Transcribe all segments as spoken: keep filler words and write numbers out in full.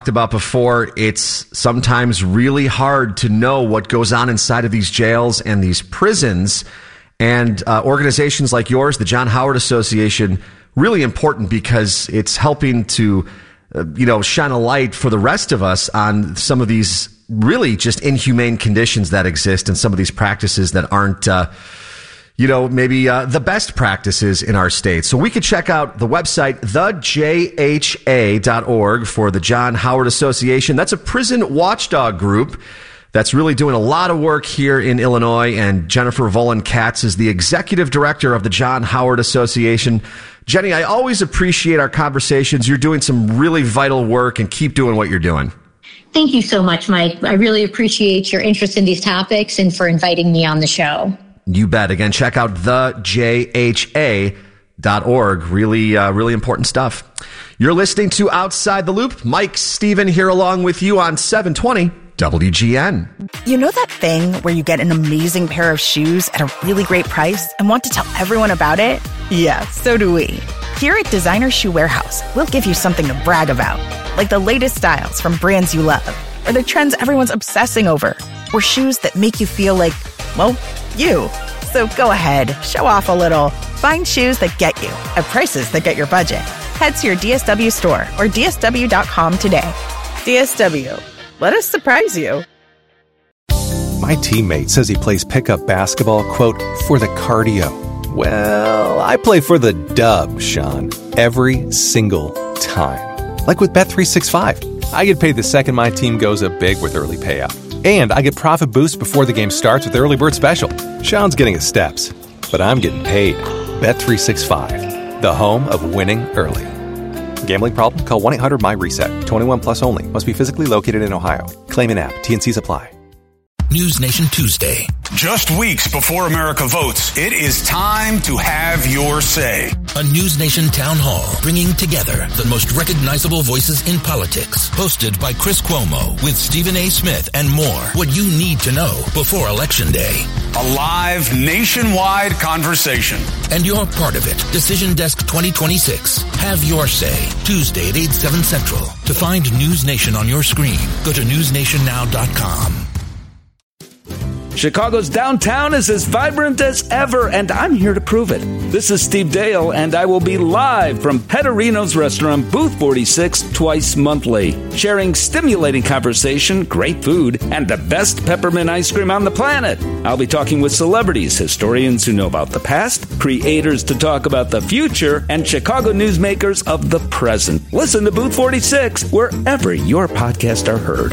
talked about before, it's sometimes really hard to know what goes on inside of these jails and these prisons. And uh, organizations like yours, the John Howard Association, really important because it's helping to, uh, you know, shine a light for the rest of us on some of these really just inhumane conditions that exist and some of these practices that aren't, uh, you know, maybe uh, the best practices in our state. So we could check out the website, the j h a dot org, for the John Howard Association. That's a prison watchdog group that's really doing a lot of work here in Illinois. And Jennifer Volin-Katz is the executive director of the John Howard Association. Jenny, I always appreciate our conversations. You're doing some really vital work, and keep doing what you're doing. Thank you so much, Mike. I really appreciate your interest in these topics and for inviting me on the show. You bet. Again, check out the j h a dot org. Really, uh, really important stuff. You're listening to Outside the Loop. Mike Steven here along with you on seven twenty W G N. You know that thing where you get an amazing pair of shoes at a really great price and want to tell everyone about it? Yeah, so do we. Here at Designer Shoe Warehouse, we'll give you something to brag about, like the latest styles from brands you love, or the trends everyone's obsessing over, or shoes that make you feel like, well, you. So go ahead, show off a little. Find shoes that get you at prices that get your budget. Head to your D S W store or D S W dot com today. D S W. Let us surprise you. My teammate says he plays pickup basketball, quote, for the cardio. Well, I play for the dub, Sean, every single time. Like with Bet three sixty-five. I get paid the second my team goes up big with early payout. And I get profit boost before the game starts with the early bird special. Sean's getting his steps, but I'm getting paid. Bet three sixty-five, the home of winning early. Gambling problem? Call one eight hundred my reset. twenty-one plus only. Must be physically located in Ohio. Claim an app. T N Cs apply. News Nation Tuesday. Just weeks before America votes, it is time to have your say. A News Nation town hall bringing together the most recognizable voices in politics. Hosted by Chris Cuomo with Stephen A. Smith and more. What you need to know before Election Day. A live nationwide conversation. And you're part of it. Decision Desk twenty twenty-six. Have your say. Tuesday at eight, seven Central. To find News Nation on your screen, go to news nation now dot com. Chicago's downtown is as vibrant as ever, and I'm here to prove it. This is Steve Dale, and I will be live from Petterino's Restaurant, Booth forty-six, twice monthly, sharing stimulating conversation, great food, and the best peppermint ice cream on the planet. I'll be talking with celebrities, historians who know about the past, creators to talk about the future, and Chicago newsmakers of the present. Listen to Booth forty-six wherever your podcasts are heard.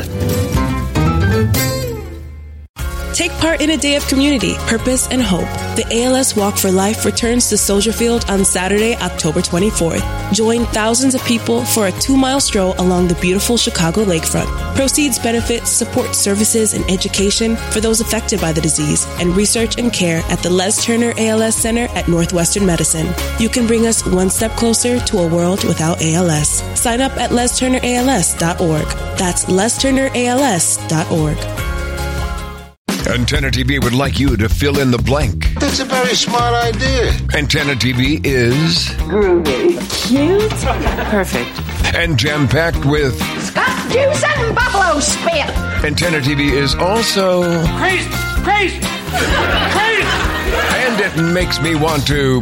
Take part in a day of community, purpose, and hope. The A L S Walk for Life returns to Soldier Field on Saturday, October twenty-fourth. Join thousands of people for a two-mile stroll along the beautiful Chicago lakefront. Proceeds benefit support services and education for those affected by the disease and research and care at the Les Turner A L S Center at Northwestern Medicine. You can bring us one step closer to a world without A L S. Sign up at les turner a l s dot org. That's les turner a l s dot org. Antenna T V would like you to fill in the blank. That's a very smart idea. Antenna T V is... groovy. Cute. Perfect. And jam-packed with... Scott juice and buffalo spit. Antenna T V is also... crazy, crazy, crazy. And it makes me want to...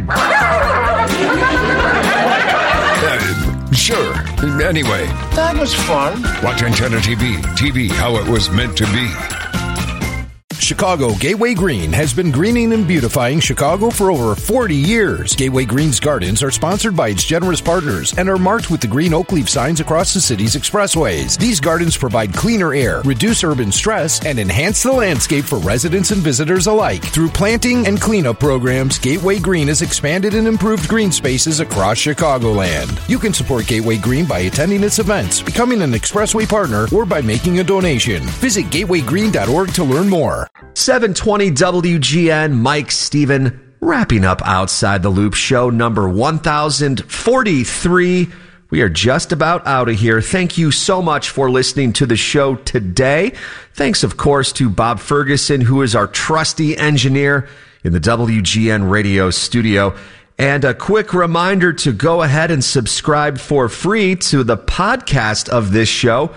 uh, sure. Anyway. That was fun. Watch Antenna T V. T V how it was meant to be. Chicago Gateway Green has been greening and beautifying Chicago for over forty years. Gateway Green's gardens are sponsored by its generous partners and are marked with the green oak leaf signs across the city's expressways. These gardens provide cleaner air, reduce urban stress, and enhance the landscape for residents and visitors alike. Through planting and cleanup programs, Gateway Green has expanded and improved green spaces across Chicagoland. You can support Gateway Green by attending its events, becoming an expressway partner, or by making a donation. Visit gateway green dot org to learn more. seven twenty W G N, Mike Steven, wrapping up Outside the Loop, show number one thousand forty-three. We are just about out of here. Thank you so much for listening to the show today. Thanks, of course, to Bob Ferguson, who is our trusty engineer in the W G N radio studio. And a quick reminder to go ahead and subscribe for free to the podcast of this show.